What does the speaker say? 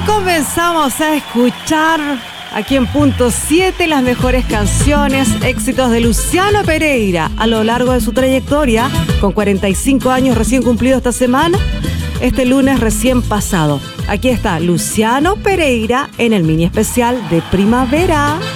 Comenzamos a escuchar aquí en Punto 7 las mejores canciones, éxitos de Luciano Pereira a lo largo de su trayectoria, con 45 años recién cumplido esta semana, este lunes recién pasado. Aquí está Luciano Pereira en el mini especial de primavera.